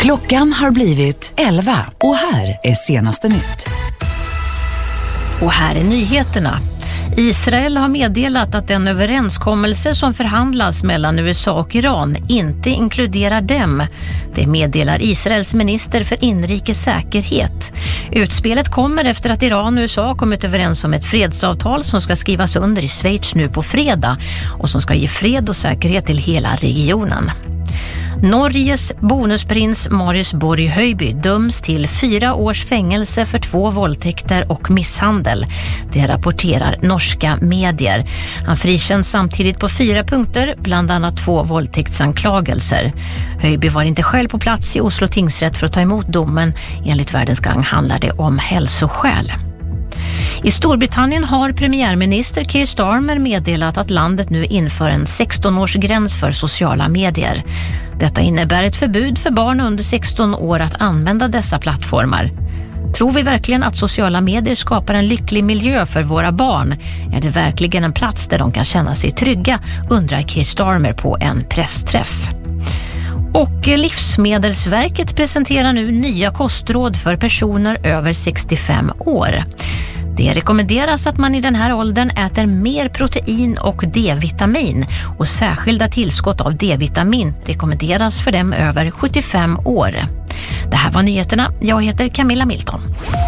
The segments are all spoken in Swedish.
Klockan har blivit 11 och här är senaste nytt. Och här är nyheterna. Israel har meddelat att den överenskommelse som förhandlas mellan USA och Iran inte inkluderar dem. Det meddelar Israels minister för inrikes säkerhet. Utspelet kommer efter att Iran och USA kommit överens om ett fredsavtal som ska skrivas under i Schweiz nu på fredag och som ska ge fred och säkerhet till hela regionen. Norges bonusprins Marius Borg Høiby döms till 4 års fängelse för 2 våldtäkter och misshandel. Det rapporterar norska medier. Han frikänns samtidigt på 4 punkter, bland annat 2 våldtäktsanklagelser. Høiby var inte själv på plats i Oslo tingsrätt för att ta emot domen. Enligt Världens Gang handlar det om hälsoskäl. I Storbritannien har premiärminister Keir Starmer meddelat att landet nu inför en 16-årsgräns för sociala medier. Detta innebär ett förbud för barn under 16 år att använda dessa plattformar. Tror vi verkligen att sociala medier skapar en lycklig miljö för våra barn? Är det verkligen en plats där de kan känna sig trygga, undrar Keir Starmer på en pressträff. Och Livsmedelsverket presenterar nu nya kostråd för personer över 65 år. Det rekommenderas att man i den här åldern äter mer protein och D-vitamin och särskilda tillskott av D-vitamin rekommenderas för dem över 75 år. Det här var nyheterna. Jag heter Camilla Milton.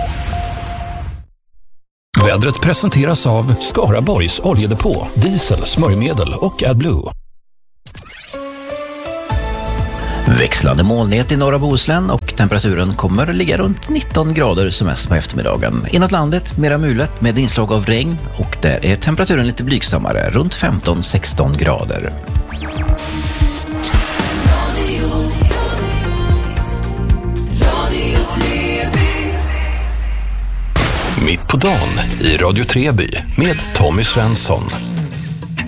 Vädret presenteras av Skaraborgs oljedepå, diesel, smörjmedel och AdBlue. Växlande molnighet i norra Bohuslän och temperaturen kommer ligga runt 19 grader som mest på eftermiddagen. Inåt landet mera mulet med inslag av regn och där är temperaturen lite blygsammare, runt 15-16 grader. Mitt på dagen i Radio Treby med Tommy Svensson.